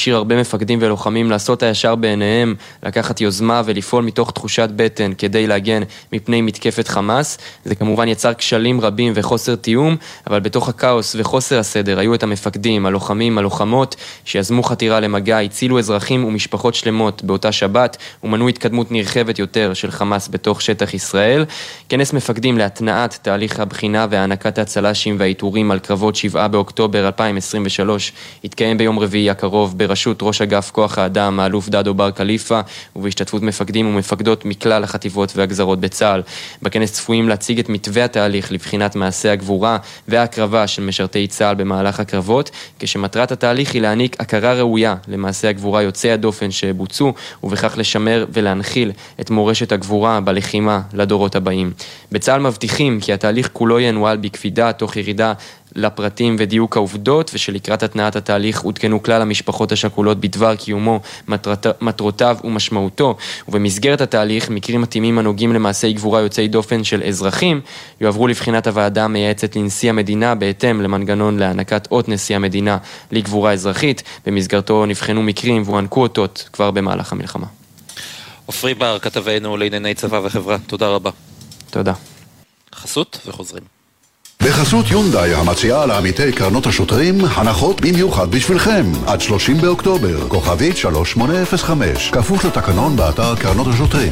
השאיר הרבה מפקדים ולוחמים לעשות הישר בעיניהם, לקחת יוזמה ולפעול מתוך תחושת בטן כדי להגן מפני מתקפת חמאס. זה כמובן יצר כשלים רבים וחוסר תיאום, אבל בתוך הכאוס וחוסר הסדר היו את המפקדים, הלוחמים, הלוחמות שיזמו חתירה למגע, הצילו אזרחים ומשפחות שלמות באותה שבת ומנעו התקדמות נרחבת יותר של חמאס בתוך שטח ישראל. כנס מפקדים להתנעת תהליך הבחינה והענקת הצל"שים והאיתורים על קרבות 7 באוקטובר 2023 התקיים ביום רביעי הקרוב בראשות ראש אגף כוח האדם האלוף דדו בר קליפה ובהשתתפות מפקדים ומפקדות מכלל החטיבות והגזרות בצה"ל. בכנס צפויים להציג את מתווה התהליך לבחינת מעשי הגבורה וההקרבה של משרתי צה"ל במהלך הקרבות, כשמטרת התהליך היא להעניק הכרה ראויה למעשי הגבורה יוצאי הדופן שבוצעו ובכך לשמר ולהנחיל את מורשת הגבורה בלחימה לדורות הבאים. בצה"ל מבטיחים כי התהליך כולו ינוהל בקפידה תוך ירידה לפרטים ודיוק העובדות, ושלקראת התנעת התהליך עודכנו כלל המשפחות השכולות בדבר קיומו, מטרותיו ומשמעותו, ובמסגרת התהליך מקרים מתאימים הנוגעים למעשי גבורה יוצאי דופן של אזרחים יועברו לבחינת הוועדה המייעצת לנשיא המדינה בהתאם למנגנון להענקת אות נשיא המדינה לגבורה אזרחית. במסגרתו נבחנו מקרים והוענקו אותות כבר במהלך המלחמה. עופרי בר, כתבנו לענייני צבא וחברה, תודה רבה. תודה. חסות וחוזרים. בחסות יונדאי המציעה לעמיתי קרנות השוטרים הנחות במיוחד בשבילכם עד 30 באוקטובר, כוכבית 3805, כפוף לתקנון באתר קרנות השוטרים.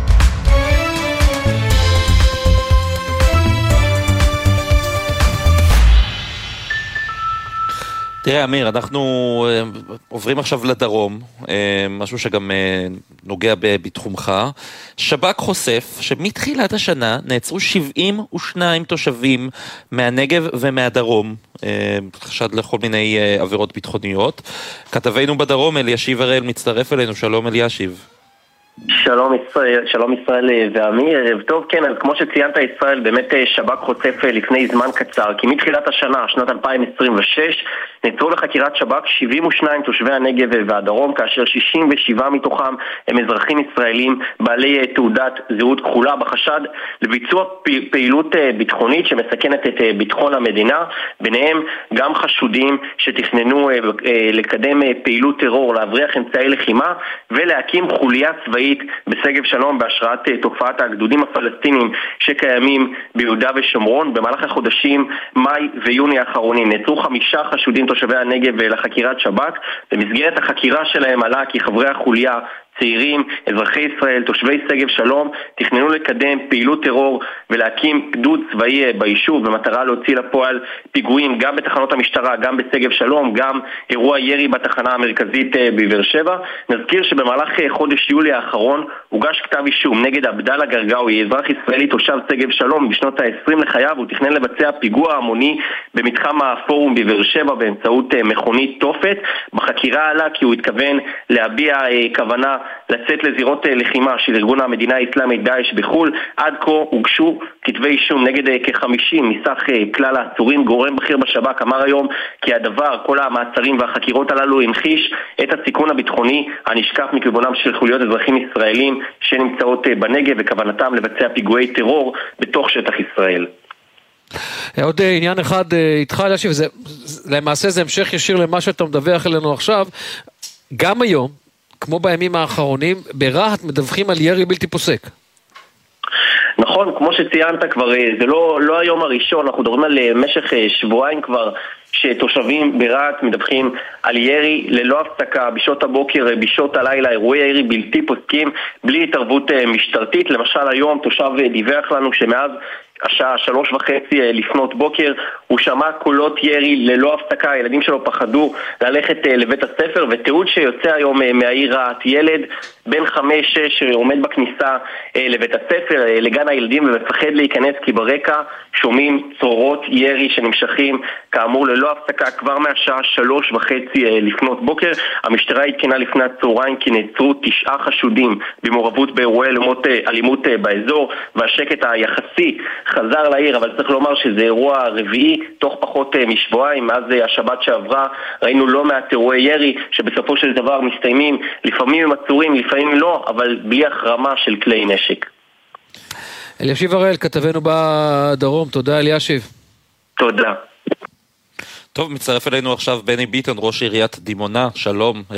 תראה אמיר, אנחנו עוברים עכשיו לדרום, משהו שגם נוגע בתחומך. שב"כ חושף שמתחילת השנה נעצרו 72 תושבים מהנגב ומהדרום, חשד לכל מיני עבירות ביטחוניות. כתבנו בדרום אלישיב הראל מצטרף אלינו, שלום אלישיב. שלום ישראל ואמיר, ערב טוב. כן, אז כמו שציינת ישראל, באמת שב"כ חושף לפני זמן קצר, כי מתחילת השנה, שנת 2026, נעצרו לחקירת שב"כ 72 תושבי הנגב והדרום, כאשר 67 מתוכם הם אזרחים ישראלים בעלי תעודת זהות כחולה, בחשד לביצוע פעילות ביטחונית שמסכנת את ביטחון המדינה. ביניהם גם חשודים שתכננו לקדם פעילות טרור, להבריח אמצעי לחימה ולהקים חוליה צבאית בשגב שלום בהשראת תופעת הגדודים הפלסטינים שקיימים ביהודה ושומרון. במהלך החודשים מאי ויוני האחרונים נעצרו 5 חשודים תושבי הנגב לחקירת שב"כ. במסגרת החקירה שלהם עלה כי חברי החוליה, צעירים, אזרחי ישראל, תושבי שגב שלום, תכננו לקדם פעילות טרור ולהקים גדוד צבאי ביישוב במטרה להוציא לפועל פיגועים גם בתחנות המשטרה, גם בשגב שלום, גם אירוע ירי בתחנה המרכזית בבאר שבע. נזכיר שבמהלך חודש יולי האחרון הוגש כתב אישום נגד עבדאללה גרגאוי, אזרח ישראלי תושב שגב שלום, בשנות ה-20 לחייו. הוא תכנן לבצע פיגוע המוני במתחם הפורום בבאר שבע באמצעות מכונית תופת. בחקירה עלה כי הוא התכוון להביע כוונה לצאת לזירות לחימה של ארגון המדינה האסלאמית דאעש בחול. עד כה הוגשו כתבי אישום נגד כ-50 מסך כלל העצורים. גורם בכיר בשב"כ אמר היום כי כל המעצרים והחקירות הללו המחיש את הסיכון הביטחוני הנשקף מכיוונם של חוליות אזרחים ישראלים שנמצאות בנגב וכוונתם לבצע פיגועי טרור בתוך שטח ישראל. עוד עניין אחד איתך אלישיב, למעשה זה המשך ישיר למה שאתה מדווח אלינו עכשיו. גם היום, כמו בימים האחרונים, ברהט מדווחים על ירי בלתי פוסק. נכון, כמו שציינת כבר, זה לא היום הראשון, אנחנו מדברים על משך שבועיים כבר, שתושבים ברהט מדווחים על ירי ללא הפסקה, בשעות הבוקר, בשעות הלילה, אירועי ירי בלתי פוסקים, בלי התערבות משטרתית. למשל היום תושב דיווח לנו שמאז השעה 3:30 לפנות בוקר הוא שמע קולות ירי ללא הפסקה. הילדים שלו פחדו ללכת לבית הספר, ותיעוד שיוצא היום מהעיר רהט, ילד בן 5-6 עומד בכניסה לבית הספר, לגן הילדים, ומפחד להיכנס כי ברקע שומעים צרורות ירי שנמשכים כאמור ללא הפסקה כבר מהשעה 3:30 לפנות בוקר. המשטרה התקנה לפני הצהריים כי נעצרו 9 חשודים במעורבות באירועי אלימות באזור, והשקט היחסי חזר לעיר, אבל צריך לומר שזה אירוע רביעי תוך פחות משבועיים. מאז השבת שעברה ראינו לא מעט אירועי ירי שבסופו של דבר מסתיימים לפעמים עם עצורים, לפעמים לא, אבל בלי החרמה של כלי נשק. אלישיב הראל, כתבנו בדרום, תודה אלישיב. תודה. טוב, מצטרף אלינו עכשיו בני ביטון, ראש עיריית דימונה, שלום.